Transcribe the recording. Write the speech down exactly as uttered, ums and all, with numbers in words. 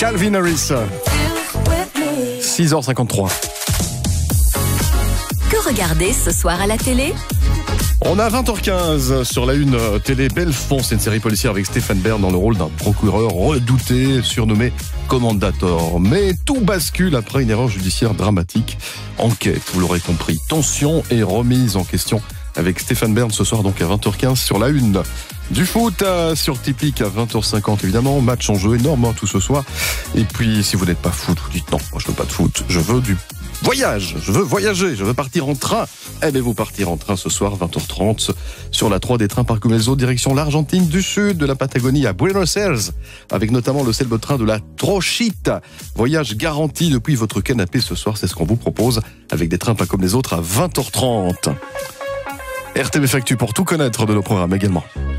Calvin Harris. six heures cinquante-trois. Que regarder ce soir à la télé ? On a vingt heures quinze sur la une télé Belfond, c'est une série policière avec Stéphane Bern dans le rôle d'un procureur redouté, surnommé Commendator. Mais tout bascule après une erreur judiciaire dramatique. Enquête, vous l'aurez compris, tension et remise en question avec Stéphane Bern ce soir donc à vingt heures quinze sur la une. Du foot euh, sur Typique à vingt heures cinquante évidemment, match en jeu énorme hein, tout ce soir. Et puis si vous n'êtes pas foot, vous dites non, moi je veux pas de foot, je veux du voyage, je veux voyager, je veux partir en train. Eh bien vous partir en train ce soir vingt heures trente sur la trois des trains Parc Güell, direction l'Argentine du Sud, de la Patagonie à Buenos Aires, avec notamment le célèbre train de la Trochita. Voyage garanti depuis votre canapé ce soir, c'est ce qu'on vous propose, avec des trains pas comme les autres à vingt heures trente. R T B F Actu pour tout connaître de nos programmes également.